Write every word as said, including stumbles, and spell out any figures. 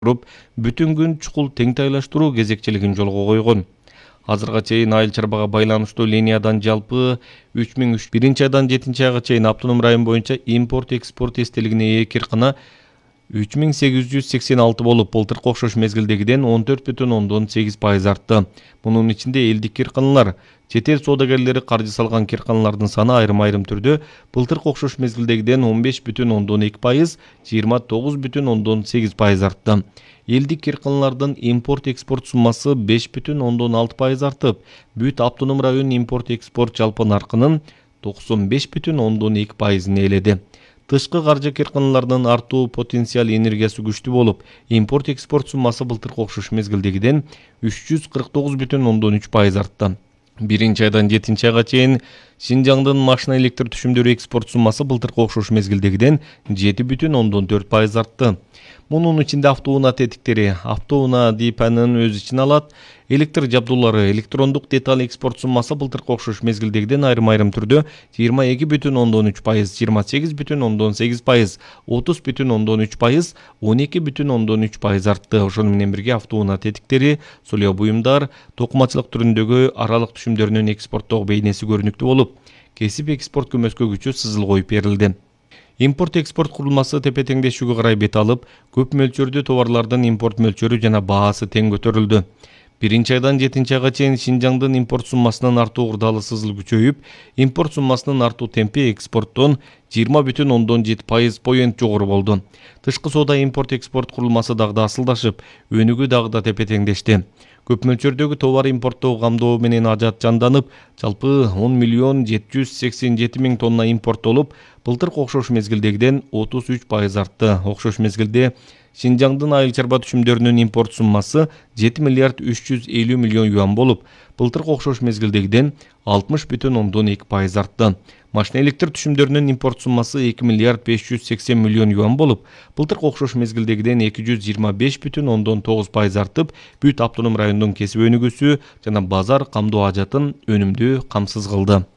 бүтүн күн чукул теңтайлаштыруу кезекчилигин жолго койгон. Азырга чейин айыл чарбага байланыштуу линиядан жалпы үч миң биринчи айдан жетинчи айга чейин автоном район боюнча импорт-экспорт эстелигине ээ киркана үч миң сегиз жүз сексен алты болуп, былтыркы окшош мезгилдегиден он төрт бүтүн ондон сегиз пайыз артты. Мунун ичинде элдик кирканалар, чет эл соодагерлери каржы салган кирканалардын саны айрым-айрым түрдө былтыркы окшош мезгилдегиден он беш бүтүн ондон эки пайыз, жыйырма тогуз бүтүн ондон сегиз пайыз артты. Элдик кирканалардын импорт-экспорт суммасы беш бүтүн ондон алты пайыз артып, бүт автоном район импорт-экспорт жалпы наркынын токсон беш бүтүн ондон эки пайызын ээледи. Тышкы каржы кирканаларынын артуу потенциал энергиясы күчтүү болуп, импорт-экспорт суммасы былтыркы окшош мезгилдегиден үч жүз кырк тогуз бүтүн ондон үч пайыз артты. Биринчи айдан жетинчи айга чейин Шинжаңдын машина электр түшүмдөрү экспорт суммасы былтыркы окшош мезгилдегиден жети бүтүн ондон төрт пайыз артты. Мунун ичинде автоунаа тетиктери, автоунаа дипанын өз ичине алат, электр жабдуулары, электрондук деталь экспорт суммасы былтыркы окшош мезгилдегиден айрым-айрым түрдө жыйырма эки бүтүн ондон үч пайыз, жыйырма сегиз бүтүн ондон сегиз пайыз, отуз бүтүн ондон үч пайыз, он эки бүтүн ондон үч пайыз артты. Ошону менен бирге автоунаа тетиктери, сулуу буюмдар, токумачылык түрүндөгү аралык түшүмдөрүнүн экспорттогу бейнеси көрүнүктүү болуп, кесип экспорт көмөскө күчү сызыл коюп берилди. Импорт-экспорт курулмасы тепе-теңдешүүгө карай бет алып, көп мөлчөрдүү товарлардын импорт мөлчөрү жана баасы тең көтөрүлдү. Биринчи айдан жетинчи айга чейин Шинжаңдын импорт суммасынын артуу курдалы сызыл күчөйүп, импорт суммасынын артуу темпи экспорттон жыйырма бүтүн ондон жети пайыз поент жогору болду. Тышкы соода импорт-экспорт курулмасы дагы да асылдашып, өнүгүү дагы да тепе-теңдешти. Көп мөлчөрдөгү товар импорттоо камдоо менен ажат жанданып, жалпы он миллион жети жүз сексен жети миң тонна импорттолуп, былтыркы окшош мезгилдегиден отуз үч пайыз артты. Окшош мезгилде Шинжаңдын айыл чарба түшүмдөрүнүн импорт суммасы жети миллиард үч жүз элүү миллион юан болуп, былтыркы окшош мезгилдегиден алтымыш бүтүн ондон эки пайыз артты. Машина электр түшүмдөрүнүн импорт суммасы эки миллиард беш жүз сексен миллион юан болуп, былтыркы окшош мезгилдегиден эки жүз жыйырма беш бүтүн ондон тогуз пайыз артып, бүт автоном райондун кесип өнүгүүсү жана базар камдоо ажатын өнүмдүү камсыз кылды.